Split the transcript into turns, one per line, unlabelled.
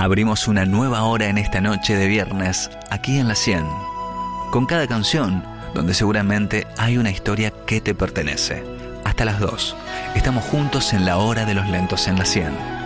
Abrimos una nueva hora en esta noche de viernes, aquí en La 100, con cada canción, donde seguramente hay una historia que te pertenece. Hasta las 2, estamos juntos en la hora de los lentos en La 100.